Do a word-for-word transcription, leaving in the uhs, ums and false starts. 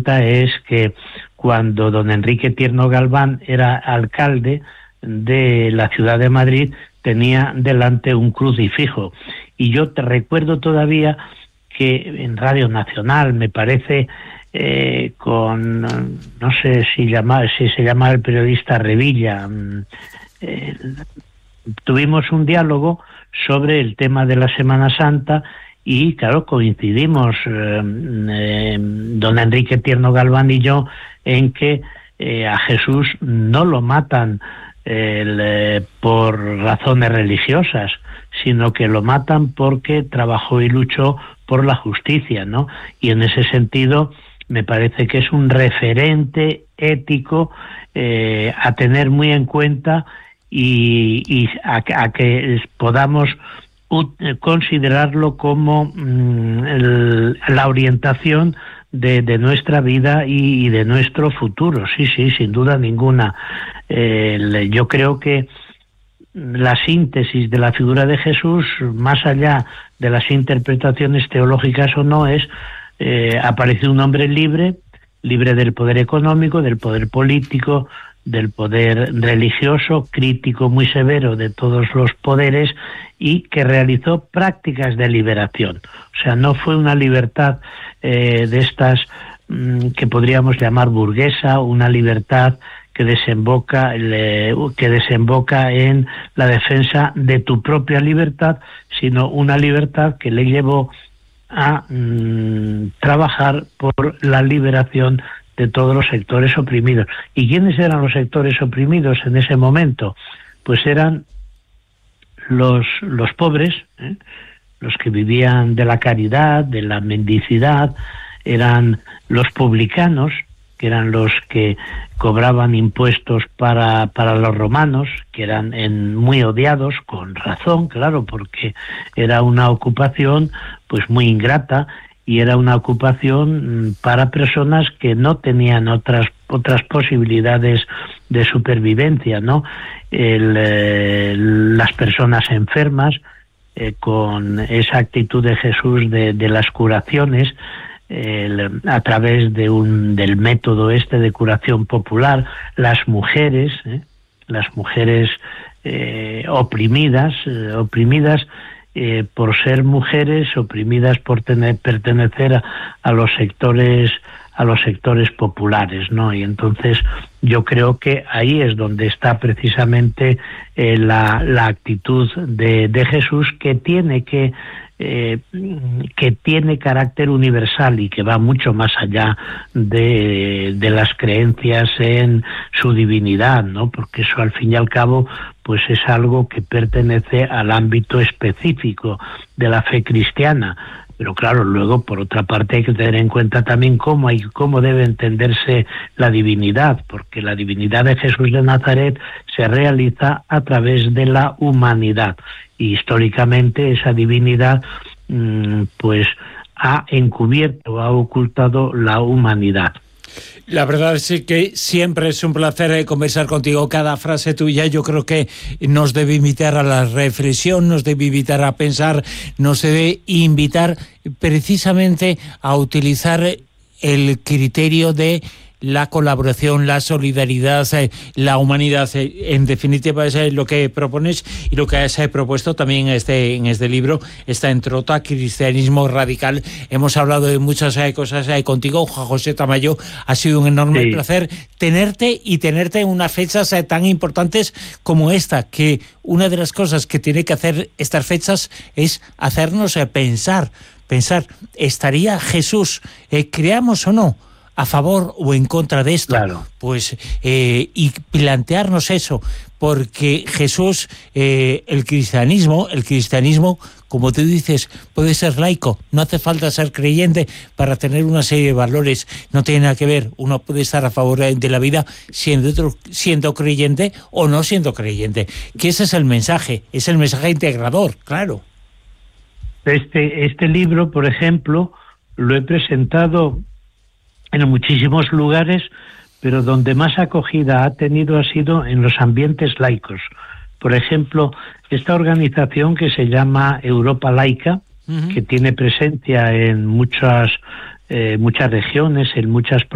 cuenta es que cuando don Enrique Tierno Galván era alcalde de la ciudad de Madrid, tenía delante un crucifijo. Y yo te recuerdo todavía que en Radio Nacional, me parece, eh, con, no sé si, llama, si se llama el periodista Revilla, eh, tuvimos un diálogo sobre el tema de la Semana Santa y, claro, coincidimos, eh, eh, don Enrique Tierno Galván y yo, en que eh, a Jesús no lo matan el, eh, por razones religiosas, sino que lo matan porque trabajó y luchó por la justicia, ¿no? Y en ese sentido me parece que es un referente ético eh, a tener muy en cuenta y, y a, a que podamos considerarlo como mmm, el, la orientación de, de nuestra vida y, y de nuestro futuro. Sí, sí, sin duda ninguna. Eh, yo creo que la síntesis de la figura de Jesús, más allá de las interpretaciones teológicas o no, es eh, aparece un hombre libre, libre del poder económico, del poder político, del poder religioso, crítico muy severo de todos los poderes, y que realizó prácticas de liberación. O sea, no fue una libertad eh, de estas mmm, que podríamos llamar burguesa, una libertad que desemboca le, que desemboca en la defensa de tu propia libertad, sino una libertad que le llevó a mmm, trabajar por la liberación de todos los sectores oprimidos. ¿Y quiénes eran los sectores oprimidos en ese momento? Pues eran los, los pobres, ¿eh? Los que vivían de la caridad, de la mendicidad, eran los publicanos, que eran los que cobraban impuestos para, para los romanos, que eran en, muy odiados, con razón, claro, porque era una ocupación pues muy ingrata, y era una ocupación para personas que no tenían otras otras posibilidades de supervivencia, ¿no? El, eh, las personas enfermas, eh, con esa actitud de Jesús de, de las curaciones, el, a través de un del método este de curación popular, las mujeres, ¿eh? las mujeres eh, oprimidas, eh, oprimidas Eh, por ser mujeres, oprimidas por tener, pertenecer a, a los sectores a los sectores populares, ¿no? Y entonces yo creo que ahí es donde está precisamente eh, la, la actitud de, de Jesús, que tiene que eh, que tiene carácter universal y que va mucho más allá de, de las creencias en su divinidad, ¿no? Porque eso al fin y al cabo pues es algo que pertenece al ámbito específico de la fe cristiana. Pero claro, luego por otra parte hay que tener en cuenta también cómo hay, cómo debe entenderse la divinidad, porque la divinidad de Jesús de Nazaret se realiza a través de la humanidad, y históricamente esa divinidad mmm, pues ha encubierto, ha ocultado la humanidad. La verdad es que siempre es un placer conversar contigo. Cada frase tuya yo creo que nos debe invitar a la reflexión, nos debe invitar a pensar, nos debe invitar precisamente a utilizar el criterio de la colaboración, la solidaridad, eh, la humanidad. Eh, en definitiva, es eh, lo que propones y lo que has eh, propuesto también este, en este libro, está en Trota, Cristianismo Radical. Hemos hablado de muchas eh, cosas eh, contigo, Juan José Tamayo. Ha sido un enorme sí. placer tenerte y tenerte en unas fechas eh, tan importantes como esta, que una de las cosas que tiene que hacer estas fechas es hacernos eh, pensar, pensar, ¿estaría Jesús, eh, creamos o no, a favor o en contra de esto? Claro. Pues eh, y plantearnos eso, porque Jesús, eh, el cristianismo, el cristianismo, como tú dices, puede ser laico, no hace falta ser creyente para tener una serie de valores, no tiene nada que ver, uno puede estar a favor de la vida siendo, otro, siendo creyente o no siendo creyente, que ese es el mensaje, es el mensaje integrador, claro. Este, este libro, por ejemplo, lo he presentado en muchísimos lugares, pero donde más acogida ha tenido ha sido en los ambientes laicos. Por ejemplo, esta organización que se llama Europa Laica, uh-huh. que tiene presencia en muchas, eh, muchas regiones, en muchas